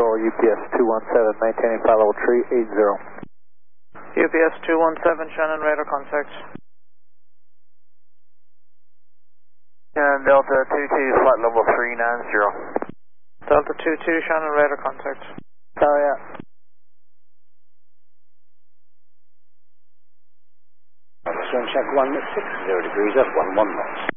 Control, UPS 217, maintaining flight level tree 80. UPS 217, Shannon radar contact. And Delta 22, flight level 390. Delta 22, Shannon radar contact. Oh yeah. Swing check 160 degrees, that's 11 knots.